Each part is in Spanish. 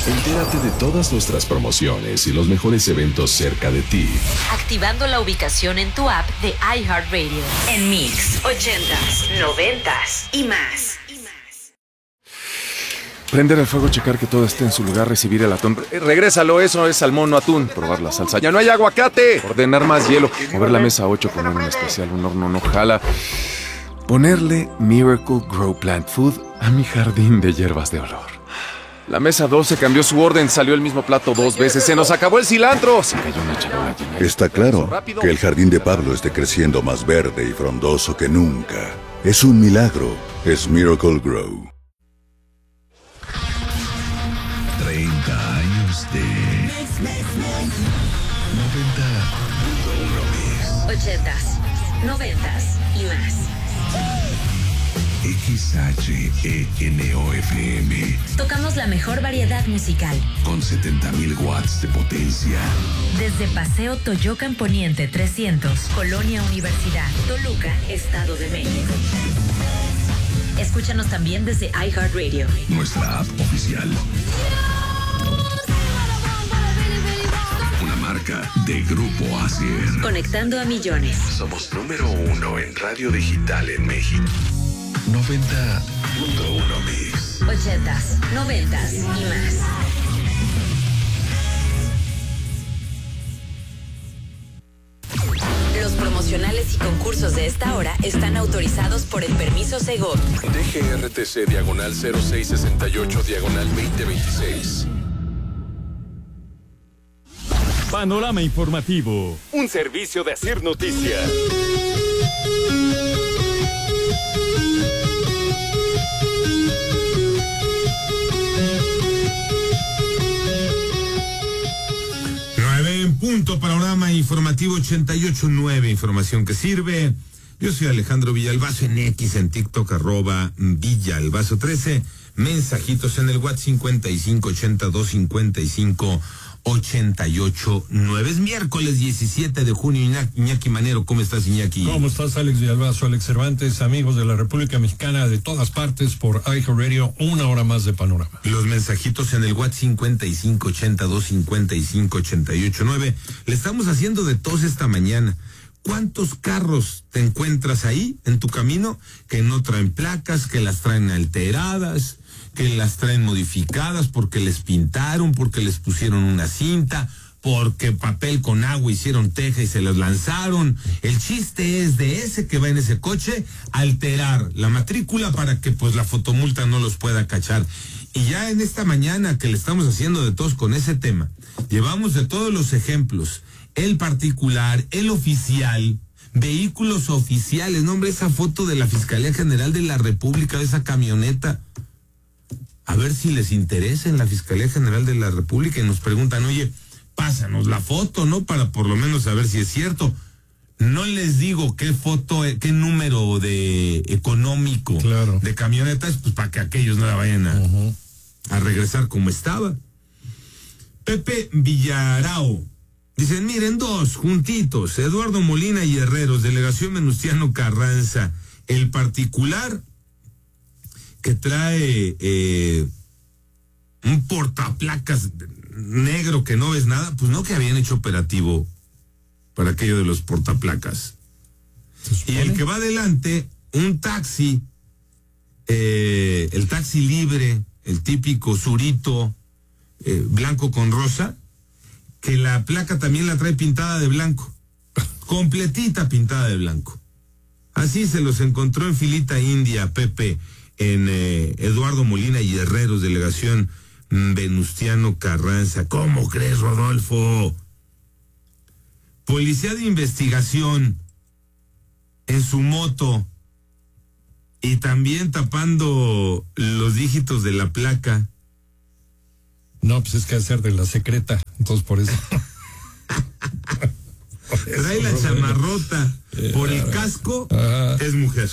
Entérate de todas nuestras promociones y los mejores eventos cerca de ti. Activando la ubicación en tu app de iHeartRadio. En Mix, 80s, 90s y más. Prender el fuego, checar que todo esté en su lugar, recibir el atún. Regrésalo, eso es salmón, no atún. Probar la salsa. ¡Ya no hay aguacate! Ordenar más hielo. Mover la mesa 8, poner un especial, un horno no jala. Ponerle Miracle Grow Plant Food a mi jardín de hierbas de olor. La mesa 12 cambió su orden, salió el mismo plato 2 veces. ¡Se nos acabó el cilantro! Se cayó una charola llena. Está claro que el jardín de Pablo esté creciendo más verde y frondoso que nunca. Es un milagro. Es Miracle Grow. 30 años de 90.1 Mix. 80s, 90s y más. XHENOFM. Tocamos la mejor variedad musical. Con 70.000 watts de potencia. Desde Paseo Toyocan Poniente 300, Colonia Universidad, Toluca, Estado de México. Escúchanos también desde iHeartRadio. Nuestra app oficial. Una marca de Grupo Asier. Conectando a millones. Somos número 1 en radio digital en México. 90.1 Mix. 80s, 90s y más. Los promocionales y concursos de esta hora están autorizados por el permiso Segov. DGRTC/0668/2026. Panorama informativo, un servicio de Asir Noticias. En punto, panorama informativo 88.9, información que sirve. Yo soy Alejandro Villalbazo en X, en TikTok, @Villalbazo13. Mensajitos en el WhatsApp 5582558889. Es miércoles 17 de junio. Iñaki Manero, ¿cómo estás, Iñaki? ¿Cómo estás, Alex Villalbazo, Alex Cervantes, amigos de la República Mexicana de todas partes por iHeartRadio, una hora más de panorama? Los mensajitos en el WhatsApp 5582558889. Le estamos haciendo de tos esta mañana. ¿Cuántos carros te encuentras ahí en tu camino que no traen placas, que las traen alteradas, que las traen modificadas porque les pintaron, porque les pusieron una cinta, porque papel con agua hicieron teja y se los lanzaron? El chiste es de ese que va en ese coche alterar la matrícula para que pues la fotomulta no los pueda cachar. Y ya en esta mañana que le estamos haciendo de todos con ese tema, llevamos de todos los ejemplos, el particular, el oficial, vehículos oficiales. No, hombre, esa foto de la Fiscalía General de la República, de esa camioneta. A ver si les interesa en la Fiscalía General de la República y nos preguntan, oye, pásanos la foto, ¿no? Para por lo menos saber si es cierto. No les digo qué foto, qué número de económico de camionetas, pues para que aquellos no la vayan a regresar como estaba. Pepe Villarao. Dicen, miren, dos juntitos, Eduardo Molina y Herreros, delegación Venustiano Carranza. El particular que trae un portaplacas negro que no ves nada, pues no, que habían hecho operativo para aquello de los portaplacas. Y el que va adelante, un taxi, el taxi libre, el típico surito, blanco con rosa, que la placa también la trae pintada de blanco, completita pintada de blanco. Así se los encontró en filita india, Pepe, en Eduardo Molina y Herreros, delegación Venustiano Carranza. ¿Cómo crees, Rodolfo? Policía de investigación en su moto y también tapando los dígitos de la placa. No, pues es que hacer de la secreta, entonces por eso. Trae la chamarrota, por el casco es mujer.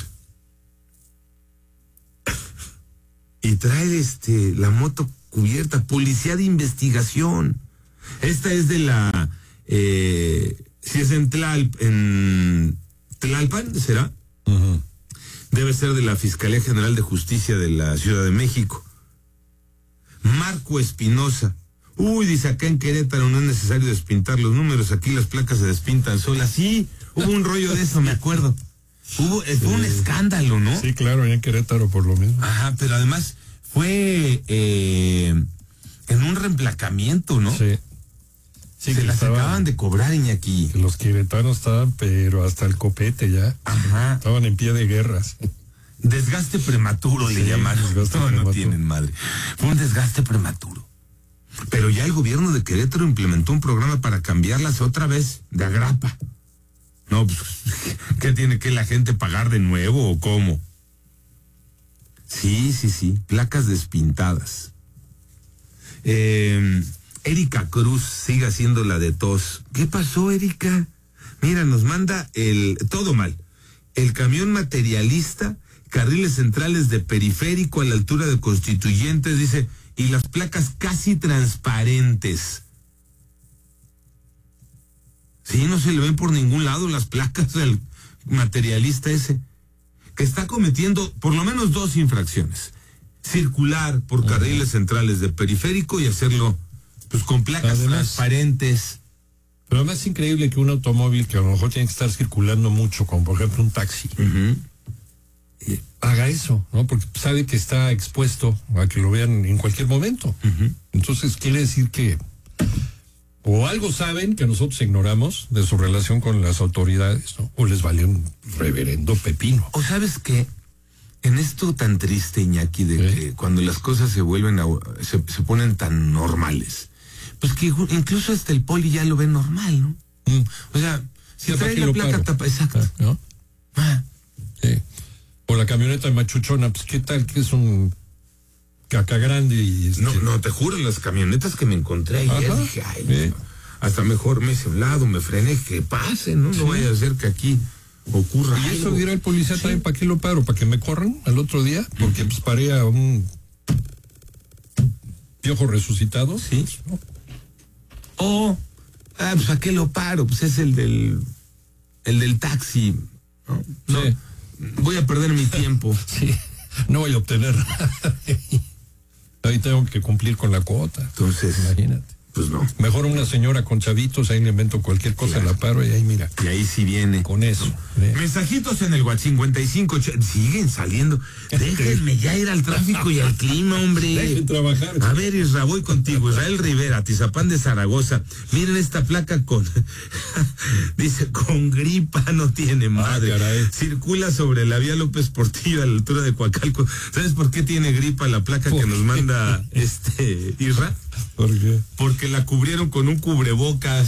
Y trae la moto cubierta, policía de investigación. Esta es de la, si es en Tlalpan, ¿será? Debe ser de la Fiscalía General de Justicia de la Ciudad de México. Marco Espinosa. Uy, dice, acá en Querétaro no es necesario despintar los números, aquí las placas se despintan solas. Sí, hubo un rollo de eso, me acuerdo. Fue un escándalo, ¿no? Sí, claro, en Querétaro por lo mismo. Ajá, pero además fue en un reemplacamiento, ¿no? Sí. Sí, se las acaban de cobrar, Iñaki. Los queretanos estaban, pero hasta el copete ya. Ajá. Estaban en pie de guerras. Desgaste prematuro le llamaron. No tienen madre. Fue un desgaste prematuro. Pero ya el gobierno de Querétaro implementó un programa para cambiarlas otra vez de agrapa. No, pues, ¿qué tiene que la gente pagar de nuevo o cómo? Sí, placas despintadas. Erika Cruz sigue haciendo la de tos. ¿Qué pasó, Erika? Mira, nos manda todo mal. El camión materialista, carriles centrales de Periférico a la altura de Constituyentes, dice, y las placas casi transparentes. Sí, no se le ven por ningún lado las placas del materialista ese, que está cometiendo por lo menos 2 infracciones. Circular por carriles centrales de Periférico y hacerlo pues con placas transparentes. Pero además es increíble que un automóvil que a lo mejor tiene que estar circulando mucho, como por ejemplo un taxi, haga eso, ¿no? Porque sabe que está expuesto a que lo vean en cualquier momento. Entonces quiere decir que o algo saben que nosotros ignoramos de su relación con las autoridades, ¿no? O les vale un reverendo pepino. O sabes qué, en esto tan triste, Iñaki, de que cuando las cosas se vuelven se ponen tan normales, pues que incluso hasta el poli ya lo ve normal, ¿no? O sea, si trae la placa tapa, exacto. ¿No? Sí. O la camioneta machuchona, pues qué tal que es un caca grande y No, te juro, las camionetas que me encontré ayer, dije, ay, hasta mejor me hice a un lado, me frené, que pase, ¿no? No vaya a ser que aquí ocurra algo. Y eso algo. dirá el policía también, ¿para qué lo paro? ¿Para que me corran al otro día? Porque pues paré a un piojo resucitado. Sí. ¿No? Pues ¿a qué lo paro? Pues es el del taxi. No, sí. Voy a perder mi tiempo. Sí, no voy a obtener nada. Ahí tengo que cumplir con la cuota. Entonces, imagínate. Pues no. Mejor una señora con chavitos, ahí le invento cualquier cosa, claro. La paro y ahí mira. Y ahí sí viene. Con eso. Mensajitos en el WhatsApp 55. Siguen saliendo. Déjenme ya ir al tráfico y al clima, hombre. Dejen trabajar. A ver, Isra, voy contigo. Israel Rivera, Tizapán de Zaragoza. Miren esta placa dice, con gripa no tiene madre. Circula sobre la vía López Portillo a la altura de Coacalco. ¿Sabes por qué tiene gripa la placa que nos manda Isra? ¿Por qué? Porque la cubrieron con un cubrebocas.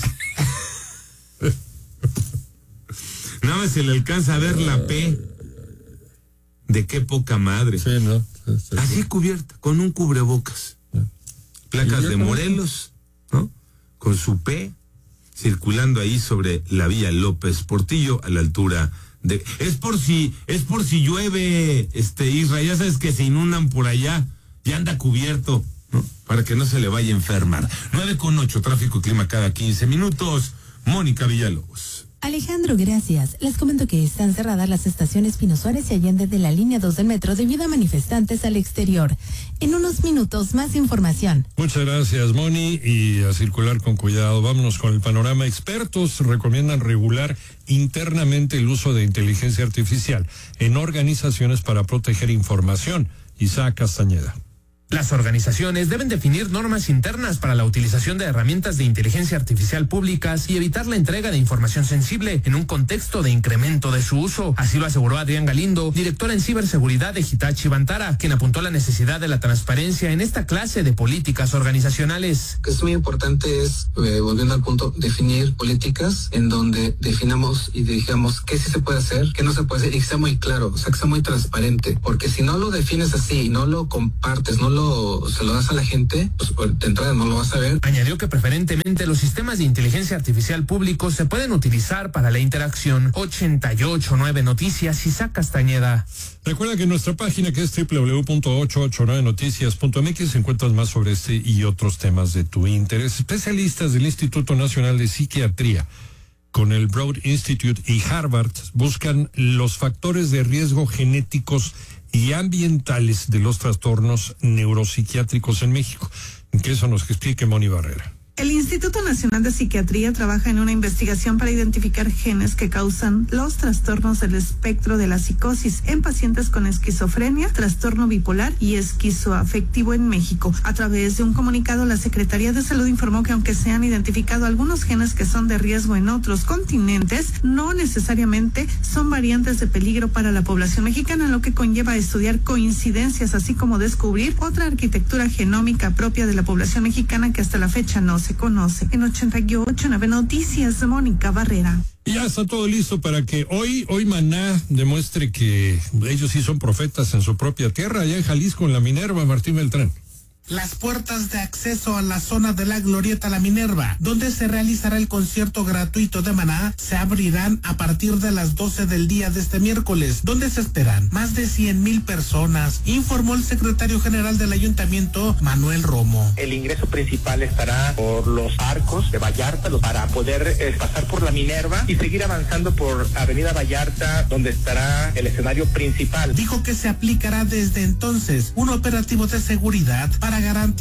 Nada más se le alcanza a ver la P. De qué poca madre. Sí, ¿no? Así cubierta, con un cubrebocas. Placas de Morelos, ¿no? Con su P, circulando ahí sobre la vía López Portillo a la altura de... Es por si llueve, Isra, ya sabes que se inundan por allá, ya anda cubierto, ¿no? Para que no se le vaya a enfermar. 9:08, tráfico y clima cada 15 minutos. Mónica Villalobos. Alejandro, gracias. Les comento que están cerradas las estaciones Pino Suárez y Allende de la línea 2 del metro debido a manifestantes al exterior. En unos minutos, más información. Muchas gracias, Moni, y a circular con cuidado. Vámonos con el panorama. Expertos recomiendan regular internamente el uso de inteligencia artificial en organizaciones para proteger información. Isaac Castañeda. Las organizaciones deben definir normas internas para la utilización de herramientas de inteligencia artificial públicas y evitar la entrega de información sensible en un contexto de incremento de su uso. Así lo aseguró Adrián Galindo, directora en ciberseguridad de Hitachi Vantara, quien apuntó la necesidad de la transparencia en esta clase de políticas organizacionales. Que es muy importante es, volviendo al punto, definir políticas en donde definamos y digamos qué sí se puede hacer, qué no se puede hacer y que sea muy claro, o sea, que sea muy transparente, porque si no lo defines así, no lo compartes, se lo das a la gente, pues de entrada no lo vas a ver. Añadió que preferentemente los sistemas de inteligencia artificial públicos se pueden utilizar para la interacción. 88.9 Noticias, Isaac Castañeda. Recuerda que en nuestra página, que es www.889noticias.mx, encuentras más sobre este y otros temas de tu interés. Especialistas del Instituto Nacional de Psiquiatría con el Broad Institute y Harvard buscan los factores de riesgo genéticos y ambientales de los trastornos neuropsiquiátricos en México. Que eso nos explique Moni Barrera. El Instituto Nacional de Psiquiatría trabaja en una investigación para identificar genes que causan los trastornos del espectro de la psicosis en pacientes con esquizofrenia, trastorno bipolar y esquizoafectivo en México. A través de un comunicado, la Secretaría de Salud informó que aunque se han identificado algunos genes que son de riesgo en otros continentes, no necesariamente son variantes de peligro para la población mexicana, lo que conlleva a estudiar coincidencias, así como descubrir otra arquitectura genómica propia de la población mexicana que hasta la fecha no se conoce. En 88.9 Noticias, Mónica Barrera. Y ya está todo listo para que hoy Maná demuestre que ellos sí son profetas en su propia tierra, allá en Jalisco, en la Minerva. Martín Beltrán. Las puertas de acceso a la zona de la Glorieta La Minerva, donde se realizará el concierto gratuito de Maná, se abrirán a partir de las 12 del día de este miércoles, donde se esperan más de 100,000 personas, informó el secretario general del ayuntamiento, Manuel Romo. El ingreso principal estará por los arcos de Vallarta para poder pasar por La Minerva y seguir avanzando por Avenida Vallarta, donde estará el escenario principal. Dijo que se aplicará desde entonces un operativo de seguridad para garantizar